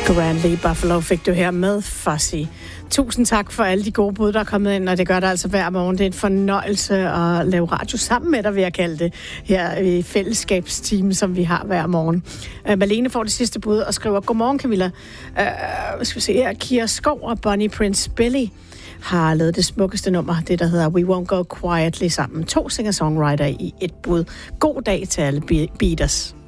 Grand Lee Buffalo fik du her med Fuzzy. Tusind tak for alle de gode bud, der er kommet ind, og det gør der altså hver morgen. Det er en fornøjelse at lave radio sammen med dig, vil jeg kalde det, her i fællesskabsteam, som vi har hver morgen. Malene får det sidste bud og skriver, godmorgen Camilla. Skal vi se her, Kira Skov og Bonnie Prince Billy har lavet det smukkeste nummer, det der hedder We Won't Go Quietly sammen. 2 singer-songwriter i et bud. God dag til alle beaters.